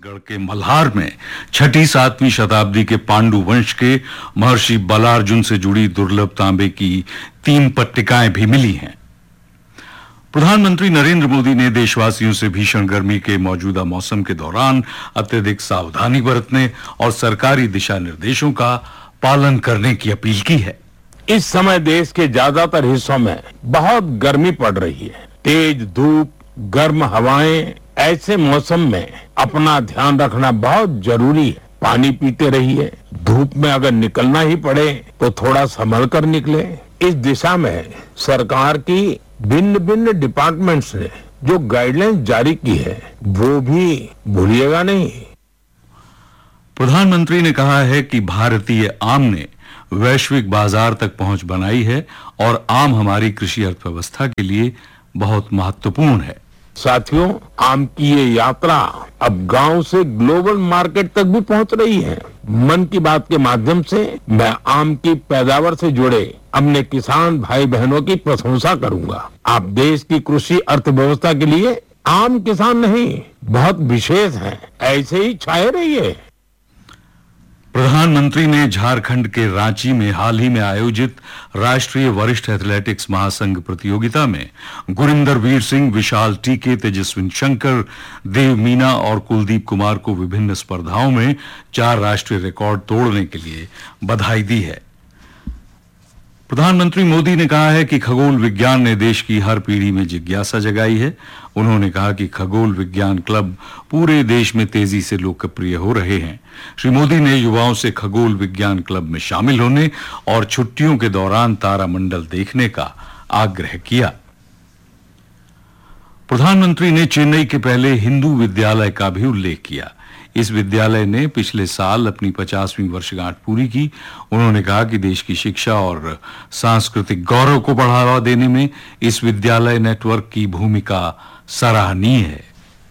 छत्तीसगढ़ के मल्हार में 6ठी-7वीं शताब्दी के पांडु वंश के महर्षि बलार्जुन से जुड़ी दुर्लभ तांबे की 3 पट्टिकाएं भी मिली हैं। प्रधानमंत्री नरेंद्र मोदी ने देशवासियों से भीषण गर्मी के मौजूदा मौसम के दौरान अत्यधिक सावधानी बरतने और सरकारी दिशा निर्देशों का पालन करने की अपील की है। इस समय देश के ज्यादातर हिस्सों में बहुत गर्मी पड़ रही है। तेज धूप, गर्म हवाएं, ऐसे मौसम में अपना ध्यान रखना बहुत जरूरी है। पानी पीते रहिए। धूप में अगर निकलना ही पड़े तो थोड़ा संभल कर निकले। इस दिशा में सरकार की भिन्न भिन्न डिपार्टमेंट्स ने जो गाइडलाइंस जारी की है वो भी भूलिएगा नहीं। प्रधानमंत्री ने कहा है कि भारतीय आम ने वैश्विक बाजार तक पहुंच बनाई है और आम हमारी कृषि अर्थव्यवस्था के लिए बहुत महत्वपूर्ण है। साथियों, आम की ये यात्रा अब गांव से ग्लोबल मार्केट तक भी पहुंच रही है। मन की बात के माध्यम से मैं आम की पैदावार से जुड़े अपने किसान भाई बहनों की प्रशंसा करूंगा। आप देश की कृषि अर्थव्यवस्था के लिए आम किसान नहीं, बहुत विशेष हैं। ऐसे ही छाए रहिए। प्रधानमंत्री ने झारखंड के रांची में हाल ही में आयोजित राष्ट्रीय वरिष्ठ एथलेटिक्स महासंघ प्रतियोगिता में गुरिंदर वीर सिंह, विशाल टीके, तेजस्विन शंकर, देव मीना और कुलदीप कुमार को विभिन्न स्पर्धाओं में 4 राष्ट्रीय रिकॉर्ड तोड़ने के लिए बधाई दी है। प्रधानमंत्री मोदी ने कहा है कि खगोल विज्ञान ने देश की हर पीढ़ी में जिज्ञासा जगाई है। उन्होंने कहा कि खगोल विज्ञान क्लब पूरे देश में तेजी से लोकप्रिय हो रहे हैं। श्री मोदी ने युवाओं से खगोल विज्ञान क्लब में शामिल होने और छुट्टियों के दौरान तारामंडल देखने का आग्रह किया। प्रधानमंत्री ने चेन्नई के पहले हिंदू विद्यालय का भी उल्लेख किया। इस विद्यालय ने पिछले साल अपनी 50वीं वर्षगांठ पूरी की। उन्होंने कहा कि देश की शिक्षा और सांस्कृतिक गौरव को बढ़ावा देने में इस विद्यालय नेटवर्क की भूमिका सराहनीय है।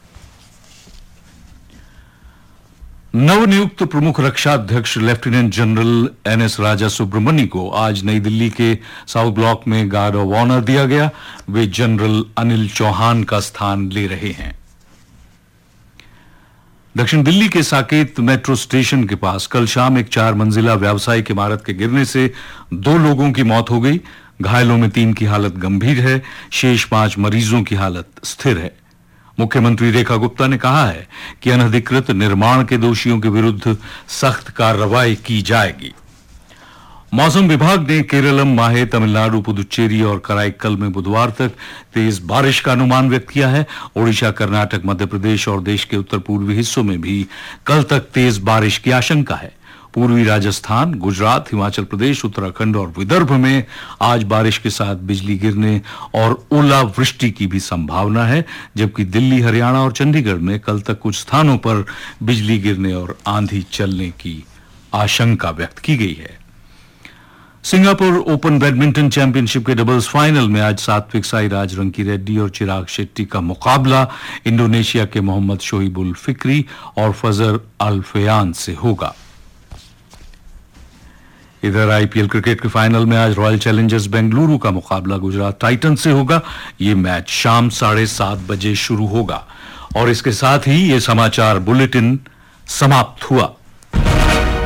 नवनियुक्त प्रमुख रक्षा अध्यक्ष लेफ्टिनेंट जनरल एनएस राजा सुब्रमण्य को आज नई दिल्ली के साउथ ब्लॉक में गार्ड ऑफ ऑनर दिया गया। वे जनरल अनिल चौहान का स्थान ले रहे हैं। दक्षिण दिल्ली के साकेत मेट्रो स्टेशन के पास कल शाम एक 4 मंजिला व्यावसायिक इमारत के गिरने से 2 लोगों की मौत हो गई। घायलों में 3 की हालत गंभीर है। शेष 5 मरीजों की हालत स्थिर है। मुख्यमंत्री रेखा गुप्ता ने कहा है कि अनधिकृत निर्माण के दोषियों के विरुद्ध सख्त कार्रवाई की जाएगी। मौसम विभाग ने केरलम, माहे, तमिलनाडु, पुदुचेरी और कराईकल में बुधवार तक तेज बारिश का अनुमान व्यक्त किया है। ओडिशा, कर्नाटक, मध्य प्रदेश और देश के उत्तर पूर्वी हिस्सों में भी कल तक तेज बारिश की आशंका है। पूर्वी राजस्थान, गुजरात, हिमाचल प्रदेश, उत्तराखंड और विदर्भ में आज बारिश के साथ बिजली गिरने और ओलावृष्टि की भी संभावना है, जबकि दिल्ली, हरियाणा और चंडीगढ़ में कल तक कुछ स्थानों पर बिजली गिरने और आंधी चलने की आशंका व्यक्त की गई है। सिंगापुर ओपन बैडमिंटन चैंपियनशिप के डबल्स फाइनल में आज सात्विक साईराज, रंकी रेड्डी और चिराग शेट्टी का मुकाबला इंडोनेशिया के मोहम्मद शोइबुल फिक्री और फजर अल-फयान से होगा। इधर आईपीएल क्रिकेट के फाइनल में आज रॉयल चैलेंजर्स बेंगलुरु का मुकाबला गुजरात टाइटंस से होगा। ये मैच शाम 7:30 बजे शुरू होगा। और इसके साथ ही ये समाचार बुलेटिन समाप्त हुआ।